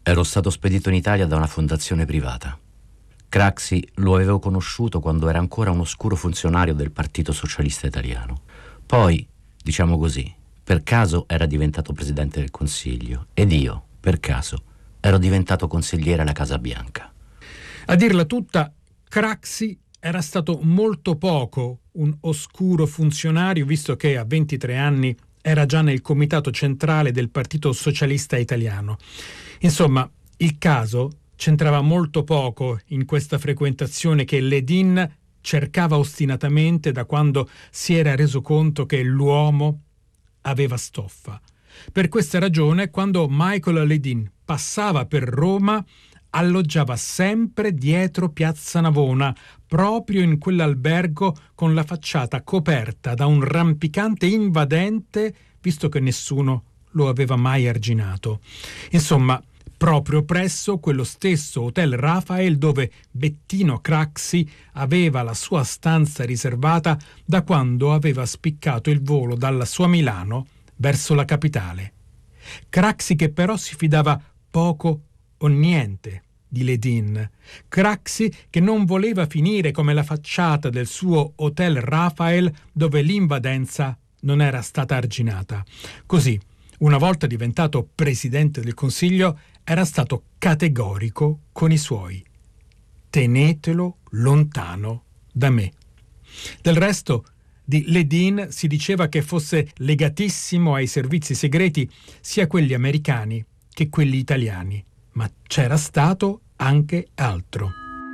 Ero stato spedito in Italia da una fondazione privata. Craxi lo avevo conosciuto quando era ancora un oscuro funzionario del Partito Socialista Italiano. Poi, diciamo così, per caso era diventato presidente del Consiglio ed io, per caso, ero diventato consigliere alla Casa Bianca. A dirla tutta, Craxi era stato molto poco un oscuro funzionario, visto che a 23 anni era già nel comitato centrale del Partito Socialista Italiano. Insomma, il caso c'entrava molto poco in questa frequentazione che Ledin cercava ostinatamente da quando si era reso conto che l'uomo aveva stoffa. Per questa ragione, quando Michael Ledin passava per Roma, alloggiava sempre dietro Piazza Navona, proprio in quell'albergo con la facciata coperta da un rampicante invadente, visto che nessuno lo aveva mai arginato. Insomma, proprio presso quello stesso Hotel Rafael dove Bettino Craxi aveva la sua stanza riservata da quando aveva spiccato il volo dalla sua Milano verso la capitale. Craxi che però si fidava poco o niente di Ledin. Craxi che non voleva finire come la facciata del suo Hotel Rafael dove l'invadenza non era stata arginata. Così, una volta diventato presidente del Consiglio, era stato categorico con i suoi. Tenetelo lontano da me. Del resto, di Ledin si diceva che fosse legatissimo ai servizi segreti, sia quelli americani che quelli italiani, ma c'era stato anche altro.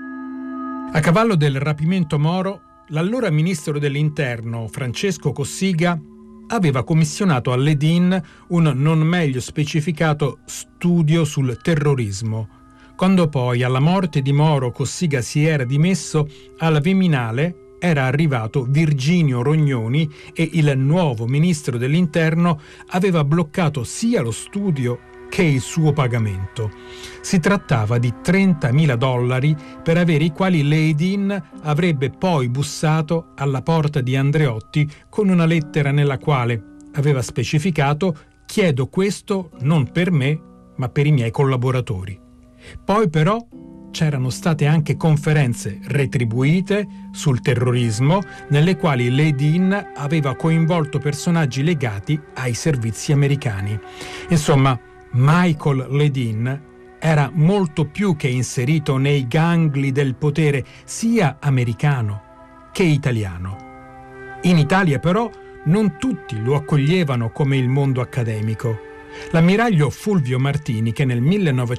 A cavallo del rapimento Moro, l'allora ministro dell'Interno, Francesco Cossiga, aveva commissionato a Ledin un non meglio specificato studio sul terrorismo. Quando poi, alla morte di Moro, Cossiga si era dimesso, al Viminale era arrivato Virginio Rognoni e il nuovo ministro dell'Interno aveva bloccato sia lo studio che il suo pagamento. Si trattava di $30.000 per avere i quali Ledin avrebbe poi bussato alla porta di Andreotti con una lettera nella quale aveva specificato: chiedo questo non per me ma per i miei collaboratori. Poi però c'erano state anche conferenze retribuite sul terrorismo nelle quali Ledin aveva coinvolto personaggi legati ai servizi americani. Insomma, Michael Ledin era molto più che inserito nei gangli del potere sia americano che italiano. In Italia però non tutti lo accoglievano come il mondo accademico. L'ammiraglio Fulvio Martini, che nel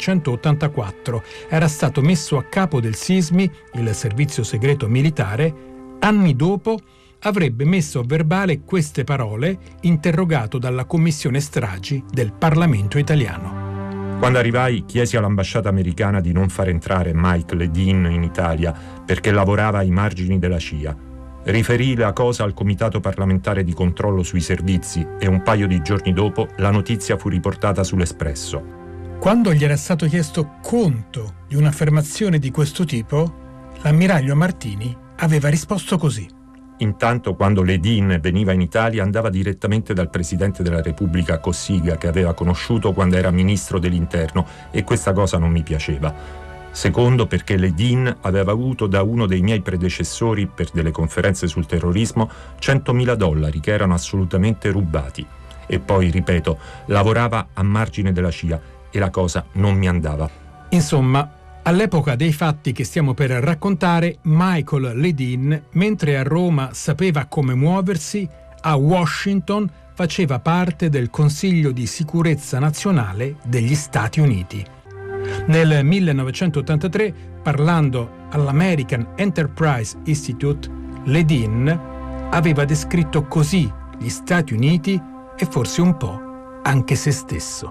1984 era stato messo a capo del SISMI, il servizio segreto militare, anni dopo avrebbe messo a verbale queste parole, interrogato dalla commissione stragi del Parlamento italiano. Quando arrivai, chiesi all'ambasciata americana di non far entrare Mike Ledin in Italia perché lavorava ai margini della CIA. Riferì la cosa al Comitato parlamentare di controllo sui servizi e un paio di giorni dopo la notizia fu riportata sull'Espresso. Quando gli era stato chiesto conto di un'affermazione di questo tipo, l'ammiraglio Martini aveva risposto così. Intanto, quando Ledin veniva in Italia, andava direttamente dal Presidente della Repubblica Cossiga, che aveva conosciuto quando era ministro dell'Interno, e questa cosa non mi piaceva. Secondo, perché Ledin aveva avuto da uno dei miei predecessori, per delle conferenze sul terrorismo, $100.000 che erano assolutamente rubati. E poi, ripeto, lavorava a margine della CIA e la cosa non mi andava. Insomma, all'epoca dei fatti che stiamo per raccontare, Michael Ledin, mentre a Roma sapeva come muoversi, a Washington faceva parte del Consiglio di Sicurezza Nazionale degli Stati Uniti. Nel 1983, parlando all'American Enterprise Institute, Ledin aveva descritto così gli Stati Uniti e forse un po' anche se stesso.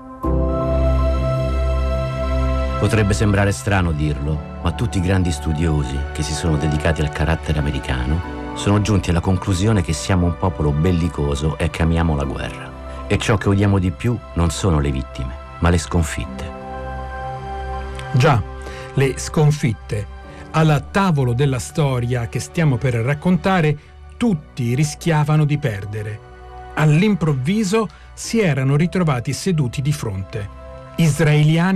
Potrebbe sembrare strano dirlo, ma tutti i grandi studiosi che si sono dedicati al carattere americano sono giunti alla conclusione che siamo un popolo bellicoso e che amiamo la guerra. E ciò che odiamo di più non sono le vittime, ma le sconfitte. Già, le sconfitte. Al tavolo della storia che stiamo per raccontare, tutti rischiavano di perdere. All'improvviso si erano ritrovati seduti di fronte. Israeliani